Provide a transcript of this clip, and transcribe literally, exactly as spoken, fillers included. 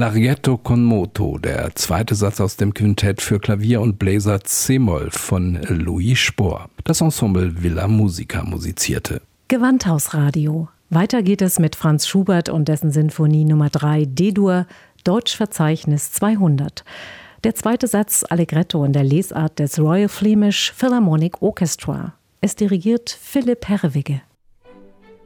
Larghetto con moto, der zweite Satz aus dem Quintett für Klavier und Bläser c-Moll von Louis Spohr. Das Ensemble Villa Musica musizierte. Gewandhausradio. Weiter geht es mit Franz Schubert und dessen Sinfonie Nummer drei D-Dur, Deutschverzeichnis zweihundert. Der zweite Satz Allegretto in der Lesart des Royal Flemish Philharmonic Orchestra. Es dirigiert Philipp Herrewigge.